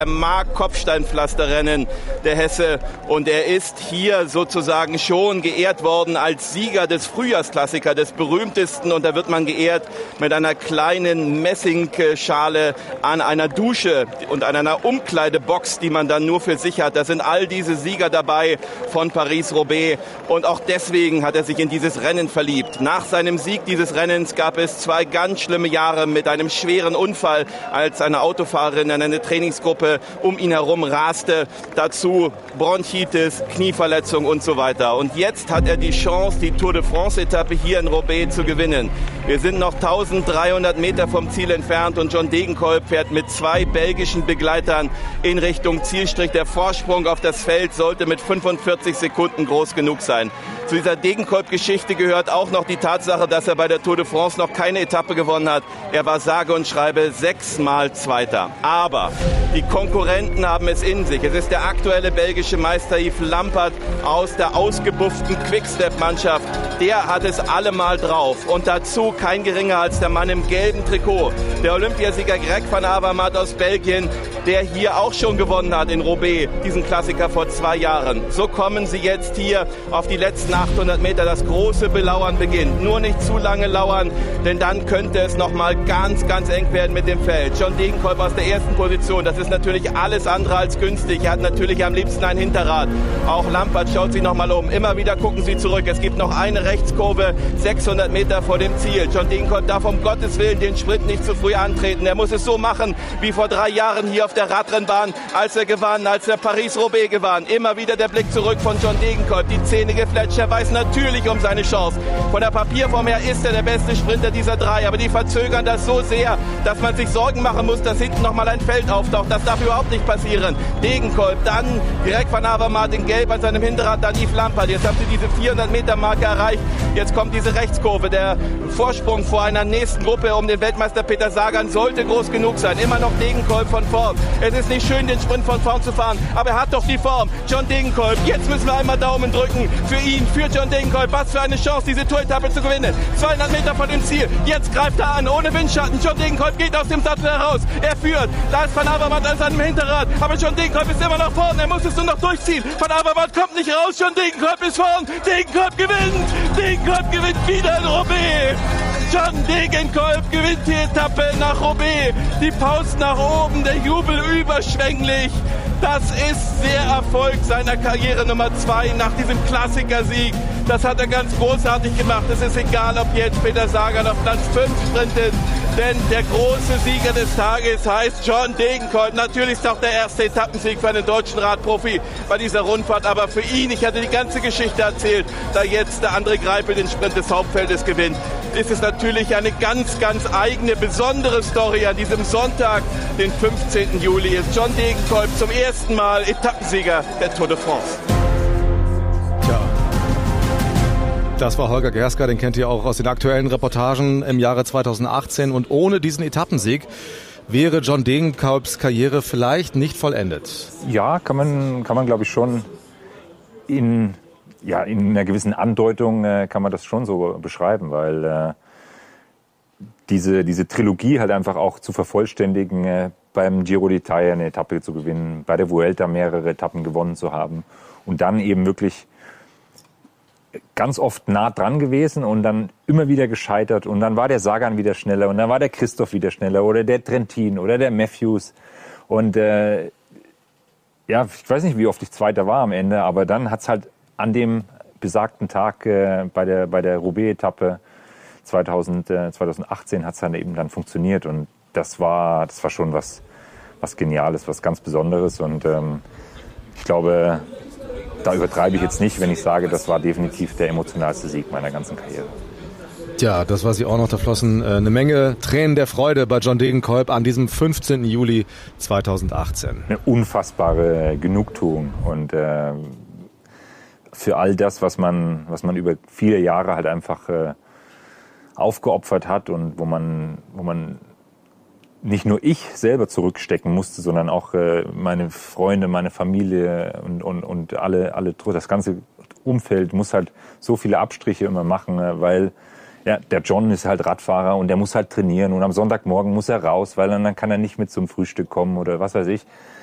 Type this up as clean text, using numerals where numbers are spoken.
Er mag Kopfsteinpflasterrennen, der Hesse, und er ist hier sozusagen schon geehrt worden als Sieger des Frühjahrsklassiker, des berühmtesten, und da wird man geehrt mit einer kleinen Messingschale an einer Dusche und an einer Umkleidebox, die man dann nur für sich hat. Da sind all diese Sieger dabei von Paris-Roubaix, und auch deswegen hat er sich in dieses Rennen verliebt. Nach seinem Sieg dieses Rennens gab es 2 ganz schlimme Jahre mit einem schweren Unfall, als eine Autofahrerin in eine Trainingsgruppe um ihn herum raste, dazu Bronchitis, Knieverletzung und so weiter. Und jetzt hat er die Chance, die Tour de France-Etappe hier in Roubaix zu gewinnen. Wir sind noch 1300 Meter vom Ziel entfernt und John Degenkolb fährt mit 2 belgischen Begleitern in Richtung Zielstrich. Der Vorsprung auf das Feld sollte mit 45 Sekunden groß genug sein. Zu dieser Degenkolb-Geschichte gehört auch noch die Tatsache, dass er bei der Tour de France noch keine Etappe gewonnen hat. Er war sage und schreibe 6-mal Zweiter. Aber die Konkurrenten haben es in sich. Es ist der aktuelle belgische Meister Yves Lampaert aus der ausgebufften Quickstep-Mannschaft. Der hat es allemal drauf. Und dazu kein geringer als der Mann im gelben Trikot. Der Olympiasieger Greg van Avermaet aus Belgien, der hier auch schon gewonnen hat in Roubaix, diesen Klassiker vor 2 Jahren. So kommen sie jetzt hier auf die letzten 800 Meter. Das große Belauern beginnt. Nur nicht zu lange lauern, denn dann könnte es noch mal ganz, ganz eng werden mit dem Feld. John Degenkolb aus der ersten Position. Das ist natürlich alles andere als günstig. Er hat natürlich am liebsten ein Hinterrad. Auch Lampaert schaut sich noch mal um. Immer wieder gucken sie zurück. Es gibt noch eine Rechtskurve, 600 Meter vor dem Ziel. John Degenkolb darf um Gottes Willen den Sprint nicht zu früh antreten. Er muss es so machen wie vor 3 Jahren hier auf der Radrennbahn, als er Paris-Roubaix gewann. Immer wieder der Blick zurück von John Degenkolb. Die Zähne gefletscht. Er weiß natürlich um seine Chance. Von der Papierform her ist er der beste Sprinter dieser 3. Aber die verzögern das so sehr, dass man sich Sorgen machen muss, dass hinten noch mal ein Feld auftaucht. Das darf überhaupt nicht passieren. Degenkolb, dann Greg van Avermaet in Gelb an seinem Hinterrad, dann Yves Lampaert. Jetzt haben sie diese 400-Meter-Marke erreicht. Jetzt kommt diese Rechtskurve. Der Vorsprung vor einer nächsten Gruppe um den Weltmeister Peter Sagan sollte groß genug sein. Immer noch Degenkolb von vorn. Es ist nicht schön, den Sprint von vorn zu fahren, aber er hat doch die Form. John Degenkolb, jetzt müssen wir einmal Daumen drücken für ihn, für John Degenkolb. Was für eine Chance, diese Tour-Etappe zu gewinnen. 200 Meter von dem Ziel. Jetzt greift er an, ohne Windschatten. John Degenkolb geht aus dem Sattel heraus. Er führt. Da ist Van Avermaet an seinem Hinterrad. Aber John Degenkolb ist immer noch vorne. Er muss es nur noch durchziehen. Van Avermaet kommt nicht raus. John Degenkolb ist vorn. Degenkolb gewinnt. Degenkolb gewinnt wieder in Roubaix. John Degenkolb gewinnt die Etappe nach Roubaix. Die Pausen nach oben, der Jubel überschwänglich. Das ist der Erfolg seiner Karriere Nummer 2 nach diesem Klassikersieg. Das hat er ganz großartig gemacht. Es ist egal, ob jetzt Peter Sagan auf Platz 5 sprintet, denn der große Sieger des Tages heißt John Degenkolb. Natürlich ist auch der erste Etappensieg für einen deutschen Radprofi bei dieser Rundfahrt, aber für ihn, ich hatte die ganze Geschichte erzählt, da jetzt der André Greipel den Sprint des Hauptfeldes gewinnt, ist es natürlich eine ganz, ganz eigene, besondere Story. An diesem Sonntag, den 15. Juli, ist John Degenkolb zum ersten Mal Etappensieger der Tour de France. Tja, das war Holger Gerska, den kennt ihr auch aus den aktuellen Reportagen im Jahre 2018. Und ohne diesen Etappensieg wäre John Degenkolbs Karriere vielleicht nicht vollendet. Ja, kann man glaube ich schon in einer gewissen Andeutung kann man das schon so beschreiben, weil diese Trilogie halt einfach auch zu vervollständigen, beim Giro d'Italia eine Etappe zu gewinnen, bei der Vuelta mehrere Etappen gewonnen zu haben und dann eben wirklich ganz oft nah dran gewesen und dann immer wieder gescheitert und dann war der Sagan wieder schneller und dann war der Christoph wieder schneller oder der Trentin oder der Matthews und ich weiß nicht, wie oft ich Zweiter war am Ende, aber dann hat's halt an dem besagten Tag bei der Roubaix-Etappe 2018 hat es dann eben dann funktioniert und das war schon was Geniales, was ganz Besonderes und ich glaube, da übertreibe ich jetzt nicht, wenn ich sage, das war definitiv der emotionalste Sieg meiner ganzen Karriere. Tja, das weiß ich auch noch, da flossen eine Menge Tränen der Freude bei John Degenkolb an diesem 15. Juli 2018. Eine unfassbare Genugtuung und für all das, was man über viele Jahre halt einfach aufgeopfert hat und wo man nicht nur ich selber zurückstecken musste, sondern auch meine Freunde, meine Familie und alle, das ganze Umfeld muss halt so viele Abstriche immer machen, weil ja, der John ist halt Radfahrer und der muss halt trainieren und am Sonntagmorgen muss er raus, weil dann kann er nicht mit zum Frühstück kommen oder was weiß ich.